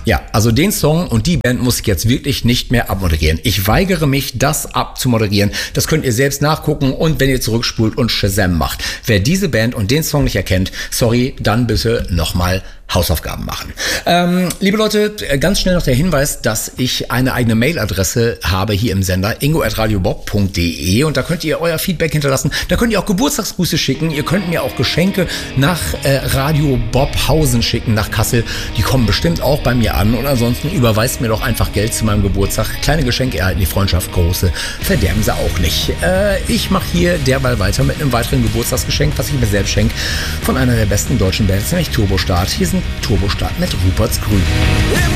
Ja, also den Song und die Band muss ich jetzt wirklich nicht mehr abmoderieren. Ich weigere mich, das abzumoderieren. Das könnt ihr selbst nachgucken und wenn ihr zurückspult und Shazam macht. Wer diese Band und den Song nicht erkennt, sorry, dann bitte nochmal Hausaufgaben machen. Liebe Leute, ganz schnell noch der Hinweis, dass ich eine eigene Mailadresse habe hier im Sender, ingo@radiobob.de, und da könnt ihr euer Feedback hinterlassen. Da könnt ihr auch Geburtstagsgrüße schicken. Ihr könnt mir auch Geschenke nach Radio Bobhausen schicken, nach Kassel. Die kommen bestimmt auch bei mir an, und ansonsten überweist mir doch einfach Geld zu meinem Geburtstag. Kleine Geschenke erhalten die Freundschaft, große verderben sie auch nicht. Ich mache hier derweil weiter mit einem weiteren Geburtstagsgeschenk, was ich mir selbst schenke, von einer der besten deutschen Bands, nämlich Turbostart. Hier sind Turbostart mit Ruperts Grün.